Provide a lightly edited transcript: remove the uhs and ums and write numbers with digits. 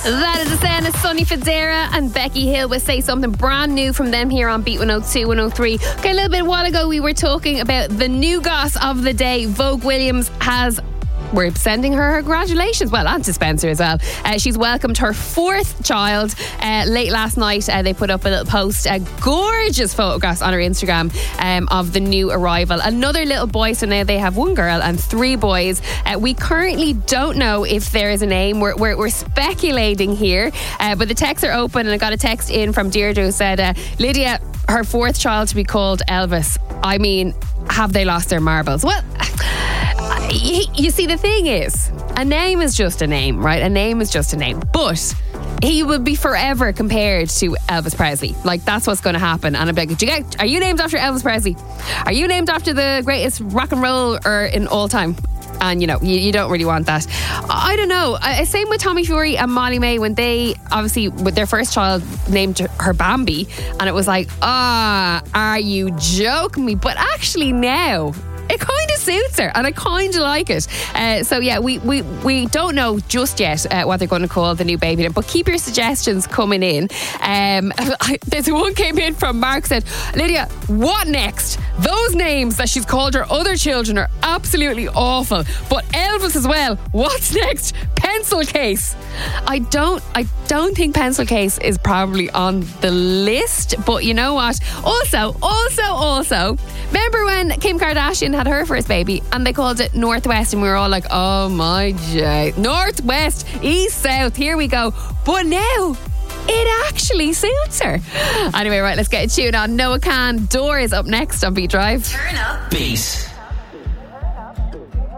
That is the sound of Sonny Fodera and Becky Hill with Say Something, brand new from them here on Beat 102, 103. Okay, a little bit while ago we were talking about the new goss of the day. Vogue Williams we're sending her congratulations. Well, and to Spencer as well. She's welcomed her fourth child. Late last night, they put up a little post, gorgeous photographs on her Instagram of the new arrival. Another little boy, so now they have one girl and three boys. We currently don't know if there is a name. We're speculating here, but the texts are open, and I got a text in from Deirdre who said, Lydia, her fourth child to be called Elvis. I mean, have they lost their marbles? Well, you see, the thing is, a name is just a name, right? A name is just a name. But he will be forever compared to Elvis Presley. Like, that's what's going to happen. And I'm like, are you named after Elvis Presley? Are you named after the greatest rock and roll in all time? And, you know, you don't really want that. I don't know. Same with Tommy Fury and Molly May when they, obviously, with their first child, named her Bambi. And it was like, are you joking me? But actually now, it kind of suits her and I kind of like it. So yeah, we don't know just yet what they're going to call the new baby, but keep your suggestions coming in. There's one came in from Mark, said, Lydia, what next? Those names that she's called her other children are absolutely awful, but Elvis as well, what's next? Pencil Case. I don't think Pencil Case is probably on the list, but you know what? Also, remember when Kim Kardashian had her first baby and they called it Northwest, and we were all like, oh my J, Northwest, East, South, here we go. But now it actually suits her. Anyway, right, let's get a tune on. Noah Khan, Doors up next on Beat Drive. Turn up. Beat.